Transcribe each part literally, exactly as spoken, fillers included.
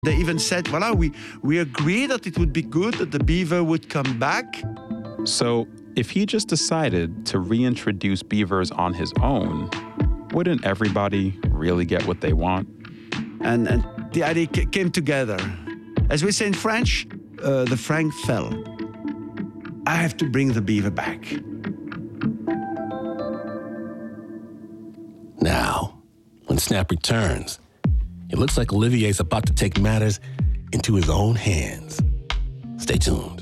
They even said, voilà, we, we agree that it would be good that the beaver would come back. So if he just decided to reintroduce beavers on his own, wouldn't everybody really get what they want? And, and the idea came together. As we say in French, uh, the franc fell. I have to bring the beaver back. Now, when Snap returns, it looks like Olivier's about to take matters into his own hands. Stay tuned.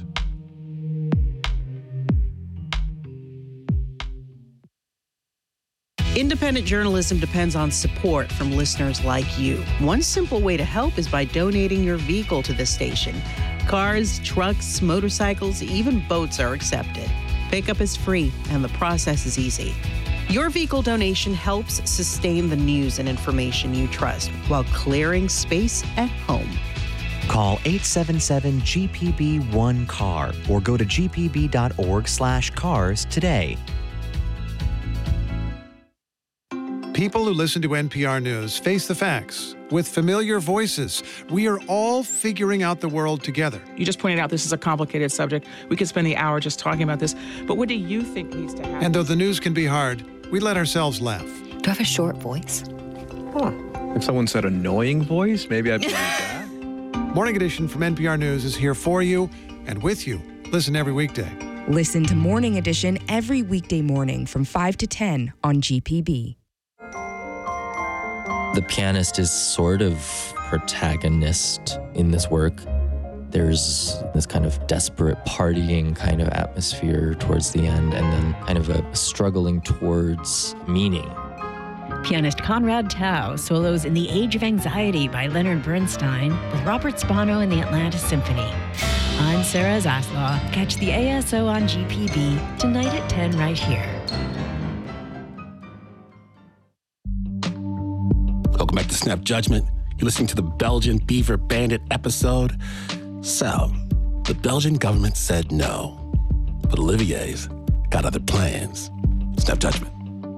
Independent journalism depends on support from listeners like you. One simple way to help is by donating your vehicle to the station. Cars, trucks, motorcycles, even boats are accepted. Pickup is free and the process is easy. Your vehicle donation helps sustain the news and information you trust while clearing space at home. Call eight seven seven G P B one C A R or go to g p b dot org slash cars today. People who listen to N P R News face the facts with familiar voices. We are all figuring out the world together. You just pointed out this is a complicated subject. We could spend the hour just talking about this. But what do you think needs to happen? And though the news can be hard, we let ourselves laugh. Do I have a short voice? Huh. If someone said annoying voice, maybe I'd believe that. Morning Edition from N P R News is here for you and with you. Listen every weekday. Listen to Morning Edition every weekday morning from five to ten on G P B. The pianist is sort of protagonist in this work. There's this kind of desperate partying kind of atmosphere towards the end, and then kind of a struggling towards meaning. Pianist Conrad Tao solos in The Age of Anxiety by Leonard Bernstein with Robert Spano and the Atlanta Symphony. I'm Sarah Zaslaw. Catch the A S O on G P B tonight at ten right here. Welcome back to Snap Judgment. You're listening to the Belgian Beaver Bandit episode. So, the Belgian government said no, but Olivier's got other plans. Snap Judgment.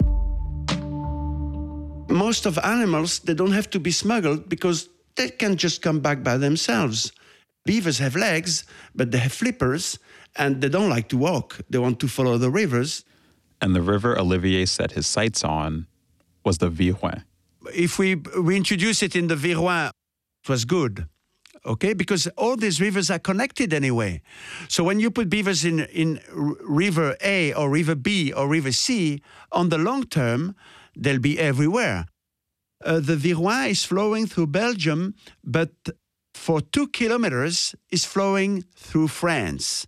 Most of animals, they don't have to be smuggled because they can just come back by themselves. Beavers have legs, but they have flippers, and they don't like to walk. They want to follow the rivers. And the river Olivier set his sights on was the Viroin. If we, we introduce it in the Viroin, it was good, okay? Because all these rivers are connected anyway. So when you put beavers in, in River A or River B or River C, on the long term, they'll be everywhere. Uh, the Viroin is flowing through Belgium, but for two kilometers is flowing through France.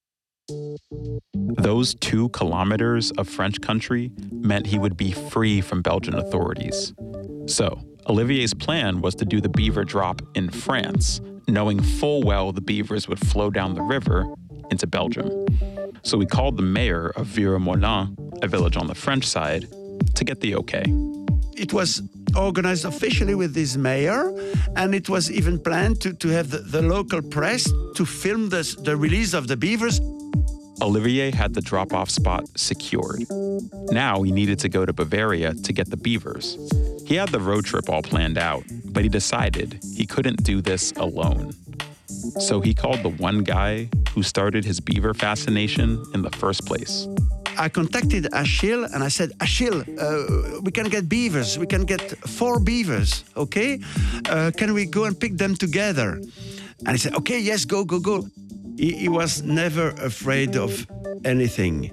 Those two kilometers of French country meant he would be free from Belgian authorities. So, Olivier's plan was to do the beaver drop in France, knowing full well the beavers would flow down the river into Belgium. So he called the mayor of Viromolin, a village on the French side, to get the okay. It was organized officially with this mayor, and it was even planned to, to have the, the local press to film this, the release of the beavers. Olivier had the drop-off spot secured. Now he needed to go to Bavaria to get the beavers. He had the road trip all planned out, but he decided he couldn't do this alone. So he called the one guy who started his beaver fascination in the first place. I contacted Achille and I said, Achille, uh, we can get beavers. We can get four beavers, okay? Uh, can we go and pick them together? And he said, okay, yes, go, go, go. He, he was never afraid of anything.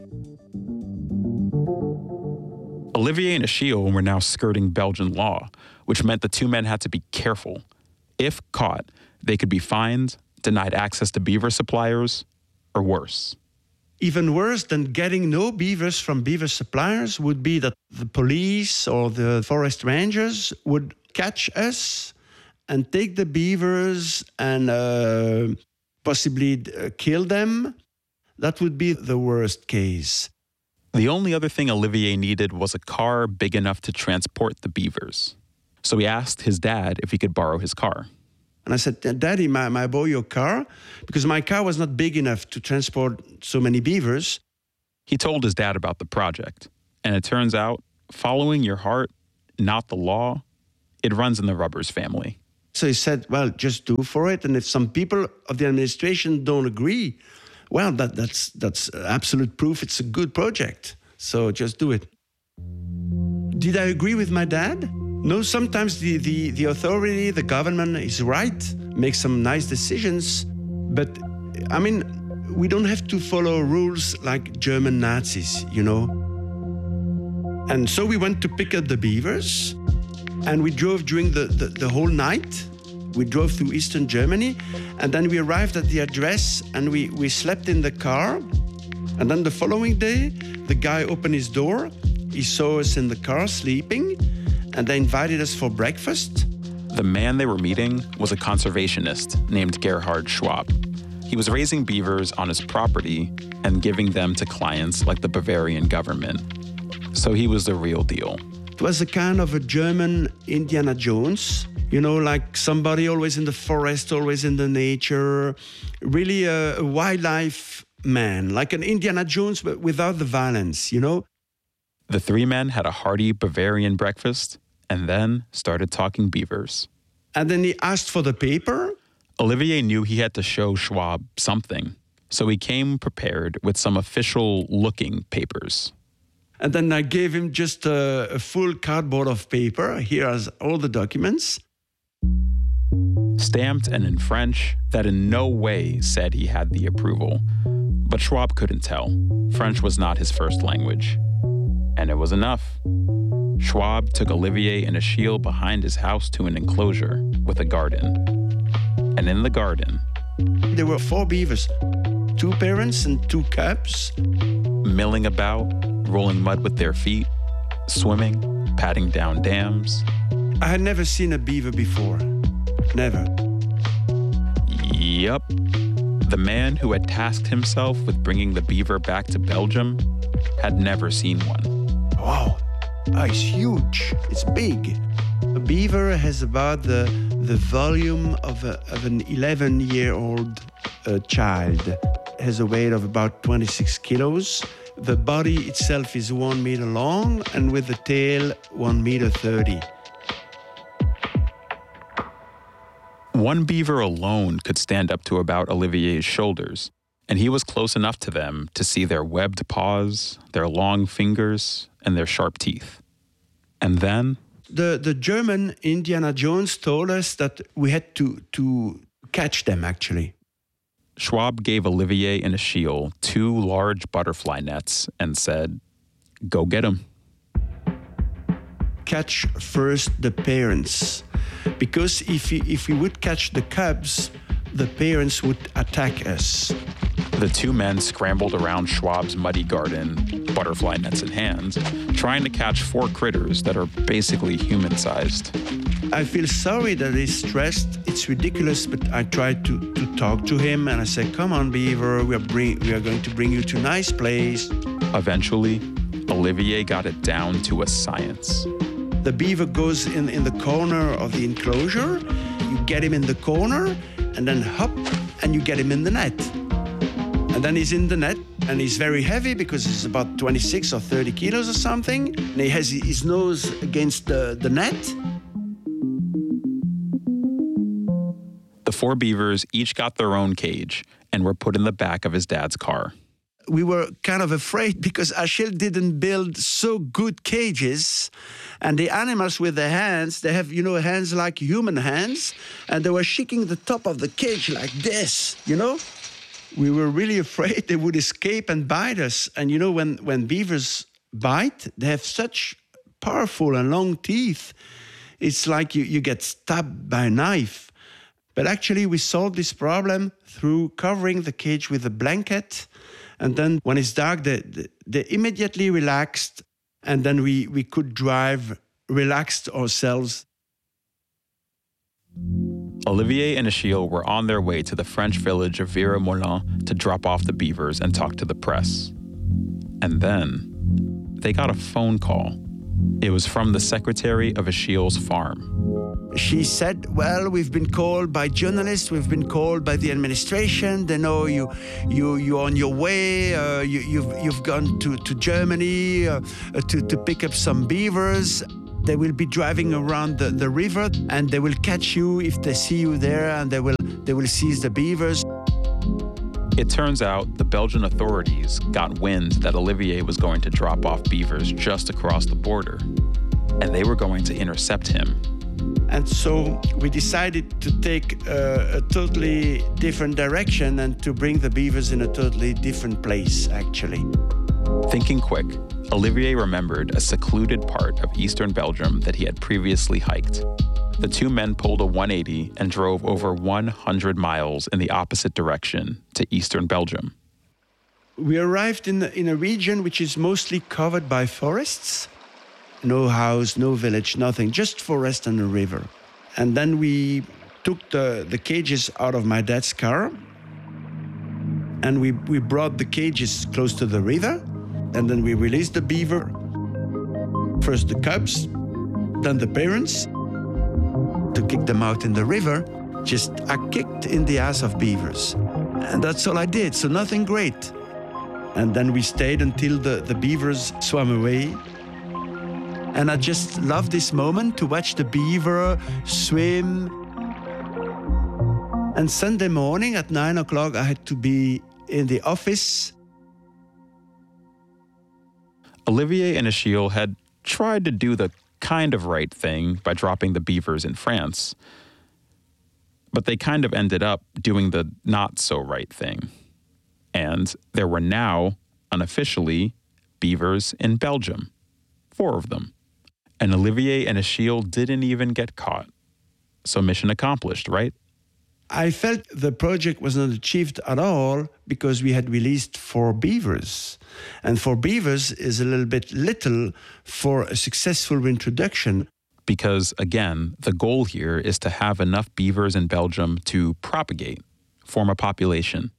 Olivier and Achille were now skirting Belgian law, which meant the two men had to be careful. If caught, they could be fined, denied access to beaver suppliers, or worse. Even worse than getting no beavers from beaver suppliers would be that the police or the forest rangers would catch us and take the beavers and uh, possibly uh, kill them. That would be the worst case. The only other thing Olivier needed was a car big enough to transport the beavers. So he asked his dad if he could borrow his car. And I said, Daddy, may, may I borrow your car? Because my car was not big enough to transport so many beavers. He told his dad about the project. And it turns out, following your heart, not the law, it runs in the Rubbers family. So he said, well, just do for it. And if some people of the administration don't agree, well, that, that's, that's absolute proof it's a good project. So just do it. Did I agree with my dad? No, sometimes the, the, the authority, the government is right, makes some nice decisions. But, I mean, we don't have to follow rules like German Nazis, you know? And so we went to pick up the beavers, and we drove during the, the, the whole night. We drove through eastern Germany, and then we arrived at the address, and we, we slept in the car. And then the following day, the guy opened his door. He saw us in the car sleeping, and they invited us for breakfast. The man they were meeting was a conservationist named Gerhard Schwab. He was raising beavers on his property and giving them to clients like the Bavarian government. So he was the real deal. It was a kind of a German Indiana Jones, you know, like somebody always in the forest, always in the nature, really a, a wildlife man, like an Indiana Jones, but without the violence, you know? The three men had a hearty Bavarian breakfast and then started talking beavers. And then he asked for the paper. Olivier knew he had to show Schwab something, so he came prepared with some official-looking papers. And then I gave him just a, a full cardboard of paper. Here are all the documents. Stamped and in French that in no way said he had the approval. But Schwab couldn't tell. French was not his first language. And it was enough. Schwab took Olivier and Achille behind his house to an enclosure with a garden. And in the garden, there were four beavers, two parents and two cubs. Milling about, rolling mud with their feet, swimming, patting down dams. I had never seen a beaver before. Never. Yup. The man who had tasked himself with bringing the beaver back to Belgium had never seen one. Wow, oh, it's huge. It's big. A beaver has about the, the volume of, a, of an eleven-year-old uh, child. It has a weight of about twenty-six kilos. The body itself is one meter long, and with the tail, one meter thirty. One beaver alone could stand up to about Olivier's shoulders, and he was close enough to them to see their webbed paws, their long fingers, and their sharp teeth. And then... The, the German Indiana Jones told us that we had to, to catch them, actually. Schwab gave Olivier and Achille two large butterfly nets and said, "Go get them." Catch first the parents. Because if we, if we would catch the cubs, the parents would attack us. The two men scrambled around Schwab's muddy garden, butterfly nets in hand, trying to catch four critters that are basically human-sized. I feel sorry that he's stressed. It's ridiculous, but I tried to, to talk to him, and I said, "Come on, beaver, we are, bring, we are going to bring you to a nice place." Eventually, Olivier got it down to a science. The beaver goes in, in the corner of the enclosure. You get him in the corner, and then hop, and you get him in the net. And then he's in the net, and he's very heavy because he's about twenty-six or thirty kilos or something. And he has his nose against the, the net. The four beavers each got their own cage and were put in the back of his dad's car. We were kind of afraid because Achille didn't build so good cages. And the animals with their hands, they have, you know, hands like human hands. And they were shaking the top of the cage like this, you know? We were really afraid they would escape and bite us. And, you know, when, when beavers bite, they have such powerful and long teeth. It's like you, you get stabbed by a knife. But actually, we solved this problem through covering the cage with a blanket. And then when it's dark, they, they immediately relaxed. And then we, we could drive relaxed ourselves. Olivier and Achille were on their way to the French village of Vire-Moulin to drop off the beavers and talk to the press. And then they got a phone call. It was from the secretary of Achille's farm. She said, "Well, we've been called by journalists, we've been called by the administration. They know you, you, you're on your way. Uh, you, you've, you've gone to, to Germany uh, to, to pick up some beavers." They will be driving around the, the river, and they will catch you if they see you there, and they will they will seize the beavers. It turns out the Belgian authorities got wind that Olivier was going to drop off beavers just across the border, and they were going to intercept him. And so we decided to take a, a totally different direction and to bring the beavers in a totally different place, actually. Thinking quick, Olivier remembered a secluded part of eastern Belgium that he had previously hiked. The two men pulled a one eighty and drove over one hundred miles in the opposite direction to eastern Belgium. We arrived in, in a region which is mostly covered by forests. No house, no village, nothing, just forest and a river. And then we took the, the cages out of my dad's car, and we, we brought the cages close to the river, and then we released the beaver. First the cubs, then the parents. To kick them out in the river, just I kicked in the ass of beavers. And that's all I did, so nothing great. And then we stayed until the, the beavers swam away. And I just love this moment to watch the beaver swim. And Sunday morning at nine o'clock, I had to be in the office. Olivier and Achille had tried to do the kind of right thing by dropping the beavers in France, but they kind of ended up doing the not so right thing. And there were now, unofficially, beavers in Belgium. Four of them. And Olivier and Achille didn't even get caught. So mission accomplished, right? I felt the project was not achieved at all because we had released four beavers. And four beavers is a little bit little for a successful reintroduction. Because, again, the goal here is to have enough beavers in Belgium to propagate, form a population.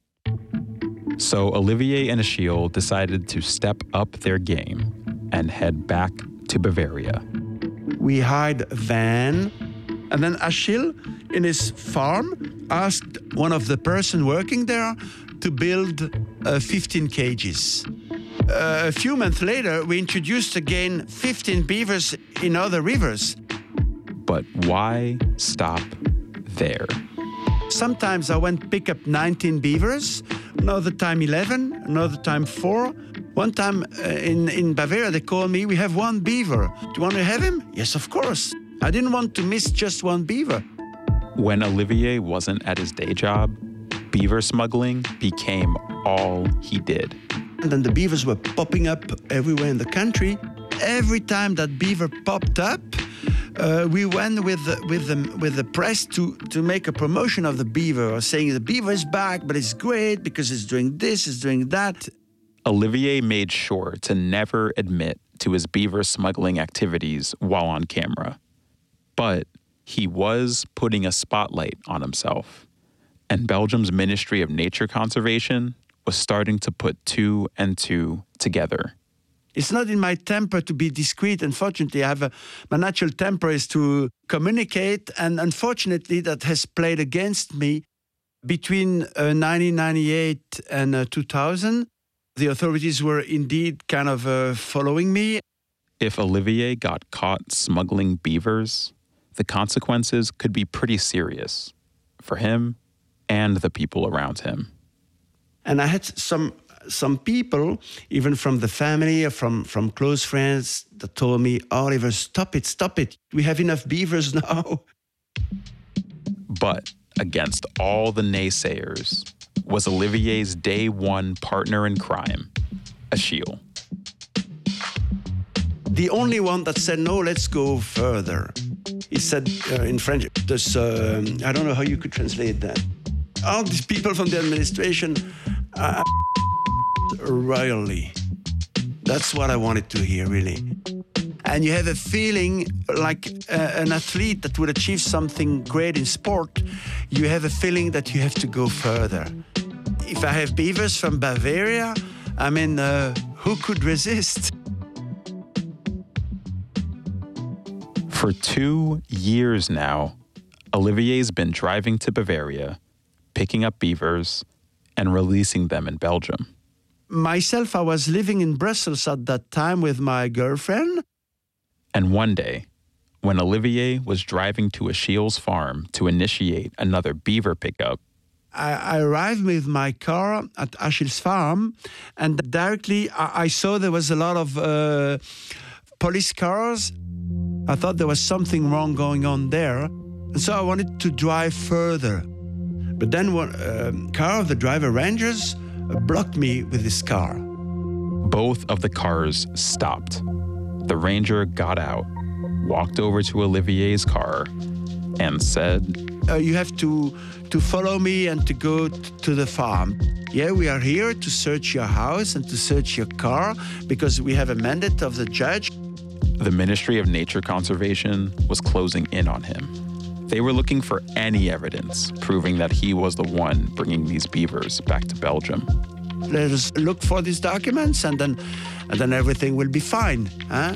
So Olivier and Achille decided to step up their game and head back to Bavaria. We hired a van, and then Achille, in his farm, asked one of the person working there to build uh, fifteen cages. Uh, a few months later, we introduced again fifteen beavers in other rivers. But why stop there? Sometimes I went pick up nineteen beavers, another time eleven, another time four. One time uh, in, in Bavaria, they called me, we have one beaver. Do you want to have him? Yes, of course. I didn't want to miss just one beaver. When Olivier wasn't at his day job, beaver smuggling became all he did. And then the beavers were popping up everywhere in the country. Every time that beaver popped up, uh, we went with the, with the, with the press to, to make a promotion of the beaver, or saying the beaver is back, but it's great because it's doing this, it's doing that. Olivier made sure to never admit to his beaver smuggling activities while on camera. But he was putting a spotlight on himself. And Belgium's Ministry of Nature Conservation was starting to put two and two together. It's not in my temper to be discreet. Unfortunately, I have a, my natural temper is to communicate, and unfortunately, that has played against me. Between uh, nineteen ninety-eight and uh, two thousand, the authorities were indeed kind of uh, following me. If Olivier got caught smuggling beavers, the consequences could be pretty serious for him and the people around him. And I had some some people, even from the family or from, from close friends, that told me, Oliver, stop it, stop it. We have enough beavers now. But against all the naysayers was Olivier's day one partner in crime, Achille. The only one that said, no, let's go further. He said uh, in French, this, uh, I don't know how you could translate that. All these people from the administration are royally. That's what I wanted to hear, really. And you have a feeling like uh, an athlete that would achieve something great in sport, you have a feeling that you have to go further. If I have beavers from Bavaria, I mean, uh, who could resist? For two years now, Olivier's been driving to Bavaria, picking up beavers, and releasing them in Belgium. Myself, I was living in Brussels at that time with my girlfriend. And one day, When Olivier was driving to Achille's farm to initiate another beaver pickup, I, I arrived with my car at Achille's farm, and directly I, I saw there was a lot of uh, police cars. I thought there was something wrong going on there, and so I wanted to drive further. But then one uh, car of the driver rangers blocked me with his car. Both of the cars stopped. The ranger got out, walked over to Olivier's car, and said, uh, you have to, to follow me and to go t- to the farm. Yeah, we are here to search your house and to search your car because we have a mandate of the judge. The Ministry of Nature Conservation was closing in on him. They were looking for any evidence proving that he was the one bringing these beavers back to Belgium. Let us look for these documents and then, and then everything will be fine. Huh?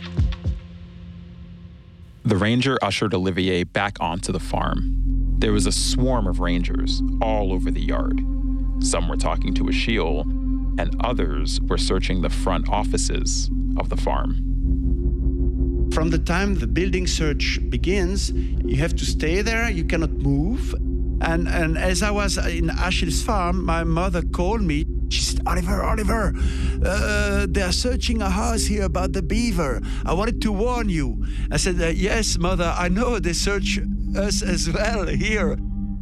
The ranger ushered Olivier back onto the farm. There was a swarm of rangers all over the yard. Some were talking to Achille, and others were searching the front offices of the farm. From the time the building search begins, you have to stay there, you cannot move. And, and as I was in Achille's farm, my mother called me. She said, Oliver, Oliver, uh, they are searching a house here about the beaver. I wanted to warn you. I said, uh, yes, mother, I know they search us as well here.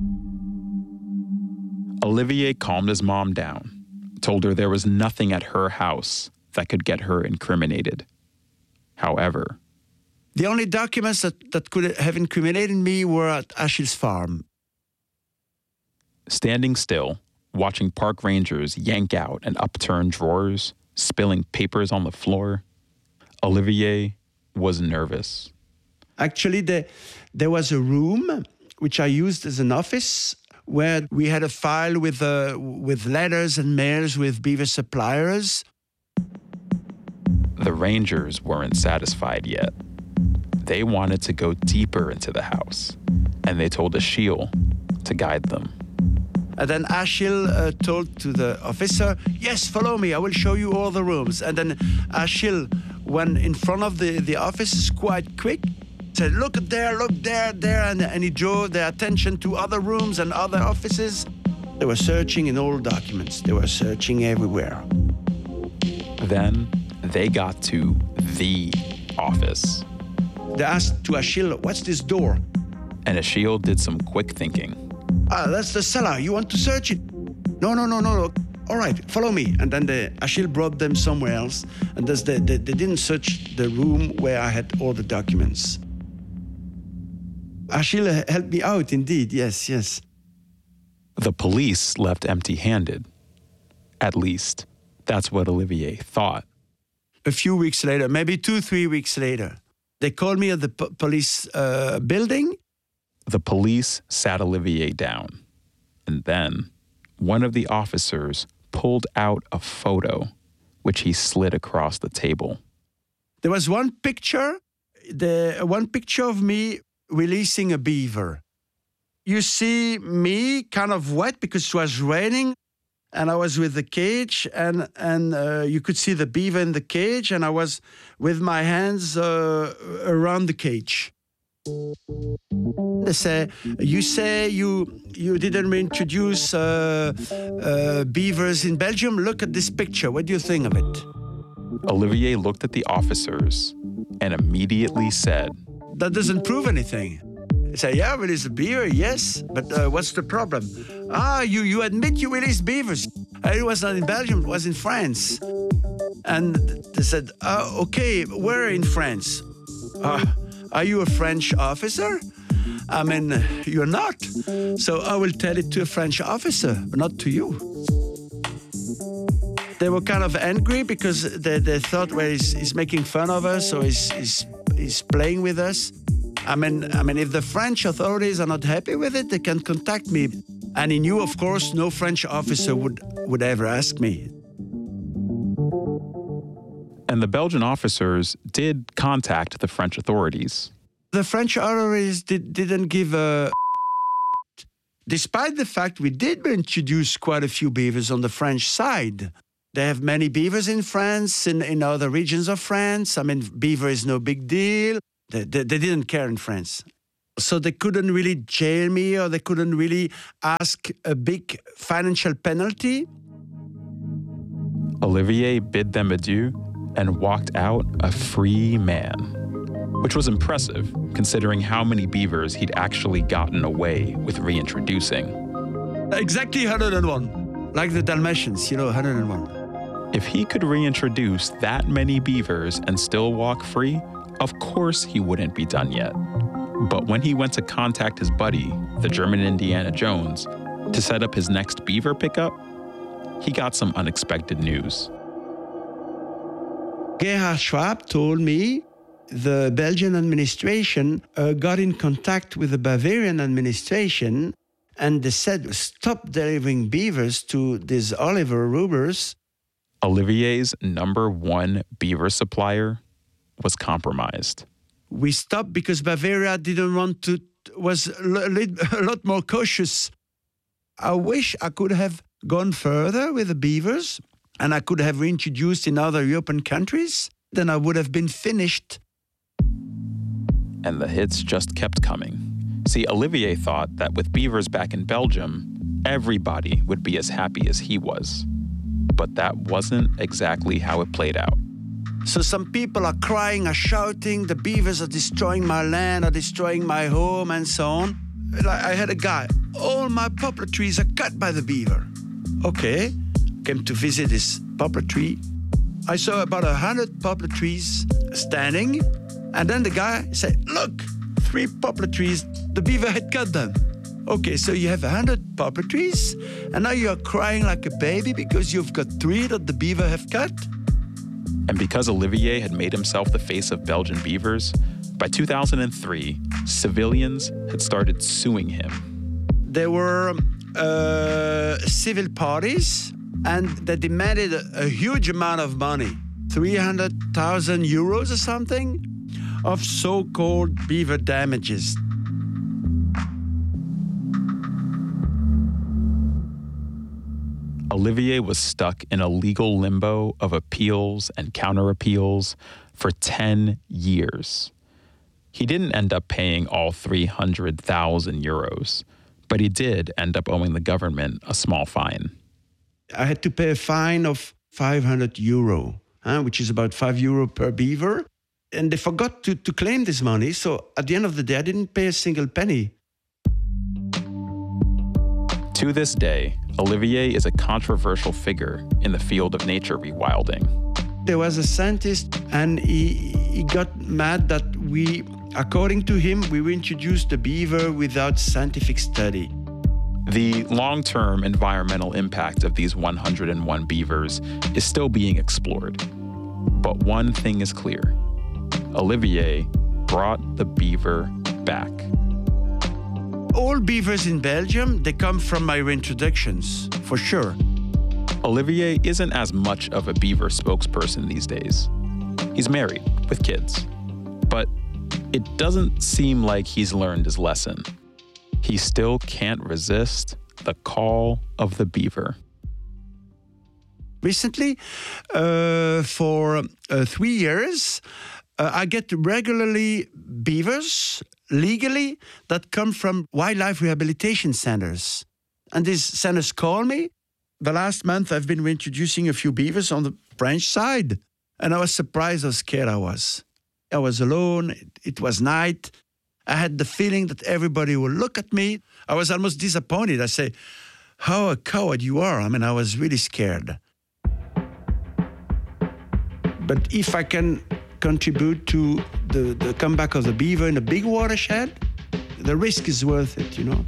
Olivier calmed his mom down, told her there was nothing at her house that could get her incriminated. However, the only documents that, that could have incriminated me were at Achille's farm. Standing still, watching park rangers yank out and upturn drawers, spilling papers on the floor, Olivier was nervous. Actually, the, there was a room which I used as an office where we had a file with, uh, with letters and mails with beaver suppliers. The rangers weren't satisfied yet. They wanted to go deeper into the house, and they told Achille to guide them. And then Achille uh, told to the officer, yes, follow me, I will show you all the rooms. And then Achille went in front of the, the office quite quick, said, look there, look there, there, and, and he drew their attention to other rooms and other offices. They were searching in all documents. They were searching everywhere. Then they got to the office. They asked to Achille, what's this door? And Achille did some quick thinking. Ah, that's the cellar. You want to search it? No, no, no, no, no. All right, follow me. And then the, Achille brought them somewhere else. And the, the, they didn't search the room where I had all the documents. Achille helped me out, indeed. Yes, yes. The police left empty-handed. At least, that's what Olivier thought. A few weeks later, maybe two, three weeks later, they called me at the p- police uh, building. The police sat Olivier down. And then one of the officers pulled out a photo, which he slid across the table. There was one picture, the one picture of me releasing a beaver. You see me kind of wet because it was raining, and I was with the cage, and, and uh, you could see the beaver in the cage, and I was with my hands uh, around the cage. They say, you say you you didn't introduce uh, uh, beavers in Belgium? Look at this picture. What do you think of it? Olivier looked at the officers and immediately said, that doesn't prove anything. They say, yeah, release a beaver, yes, but uh, what's the problem? Ah, you, you admit you released beavers. Uh, it was not in Belgium, it was in France. And they said, uh, okay, where in France? Uh, are you a French officer? I mean, you're not. So I will tell it to a French officer, but not to you. They were kind of angry because they, they thought, well, he's, he's making fun of us or he's, he's, he's playing with us. I mean, I mean, if the French authorities are not happy with it, they can contact me. And he knew, of course, no French officer would, would ever ask me. And the Belgian officers did contact the French authorities. The French authorities did, didn't give a... Despite the fact we did introduce quite a few beavers on the French side. They have many beavers in France, in, in other regions of France. I mean, beaver is no big deal. They, they, they didn't care in France. So they couldn't really jail me, or they couldn't really ask a big financial penalty. Olivier bid them adieu and walked out a free man, which was impressive considering how many beavers he'd actually gotten away with reintroducing. Exactly one hundred and one, like the Dalmatians, you know, one hundred and one. If he could reintroduce that many beavers and still walk free, of course he wouldn't be done yet. But when he went to contact his buddy, the German Indiana Jones, to set up his next beaver pickup, he got some unexpected news. Gerhard Schwab told me the Belgian administration uh, got in contact with the Bavarian administration, and they said, stop delivering beavers to these Oliver Rubers. Olivier's number one beaver supplier was compromised. We stopped because Bavaria didn't want to, was a lot more cautious. I wish I could have gone further with the beavers, and I could have reintroduced in other European countries. Then I would have been finished. And the hits just kept coming. See, Olivier thought that with beavers back in Belgium, everybody would be as happy as he was. But that wasn't exactly how it played out. So some people are crying, are shouting, the beavers are destroying my land, are destroying my home, and so on. I had a guy, all my poplar trees are cut by the beaver. Okay, came to visit this poplar tree. I saw about a hundred poplar trees standing, and then the guy said, look, three poplar trees, the beaver had cut them. Okay, so you have a hundred poplar trees, and now you're crying like a baby because you've got three that the beaver have cut? And because Olivier had made himself the face of Belgian beavers, by two thousand three, civilians had started suing him. There were uh, civil parties, and they demanded a, a huge amount of money, three hundred thousand euros or something, of so-called beaver damages. Olivier was stuck in a legal limbo of appeals and counter-appeals for ten years. He didn't end up paying all three hundred thousand euros, but he did end up owing the government a small fine. I had to pay a fine of five hundred euro, huh, which is about five euro per beaver. And they forgot to, to claim this money, so at the end of the day, I didn't pay a single penny. To this day, Olivier is a controversial figure in the field of nature rewilding. There was a scientist, and he, he got mad that we, according to him, we introduced the beaver without scientific study. The long-term environmental impact of these one hundred and one beavers is still being explored. But one thing is clear. Olivier brought the beaver back. All beavers in Belgium, they come from my reintroductions, for sure. Olivier isn't as much of a beaver spokesperson these days. He's married with kids. But it doesn't seem like he's learned his lesson. He still can't resist the call of the beaver. Recently, uh, for uh, three years, uh, I get regularly beavers, legally, that come from wildlife rehabilitation centers. And these centers call me. The last month, I've been reintroducing a few beavers on the French side. And I was surprised how scared I was. I was alone. It, it was night. I had the feeling that everybody would look at me. I was almost disappointed. I say, how a coward you are. I mean, I was really scared. But if I can contribute to the, the comeback of the beaver in a big watershed, the risk is worth it, you know.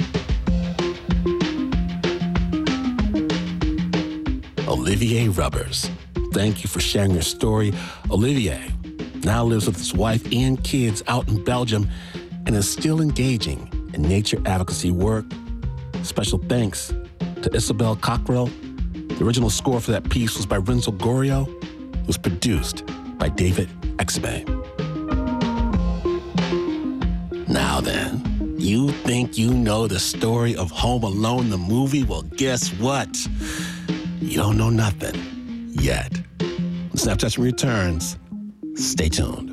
Olivier Rubbers, thank you for sharing your story. Olivier now lives with his wife and kids out in Belgium and is still engaging in nature advocacy work. Special thanks to Isabel Cockrell. The original score for that piece was by Renzo Gorio. It was produced by David Exbay. Now then, you think you know the story of Home Alone, the movie? Well, guess what? You don't know nothing yet. When Snap Judgment returns, stay tuned.